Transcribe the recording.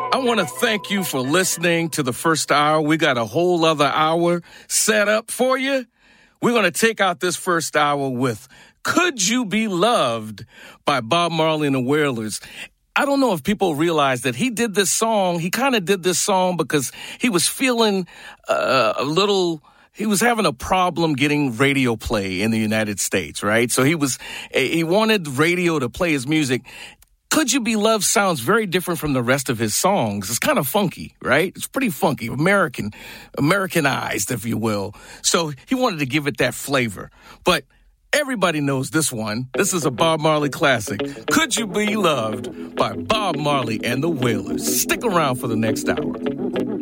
I want to thank you for listening to the first hour. We got a whole other hour set up for you. We're going to take out this first hour with Could You Be Loved by Bob Marley and the Wailers. I don't know if people realize that he did this song. He kind of did this song because he was feeling he was having a problem getting radio play in the United States, right? So he wanted radio to play his music. Could You Be Loved sounds very different from the rest of his songs. It's kind of funky, right? It's pretty funky, Americanized, if you will. So he wanted to give it that flavor. But everybody knows this one. This is a Bob Marley classic. Could You Be Loved by Bob Marley and the Wailers. Stick around for the next hour.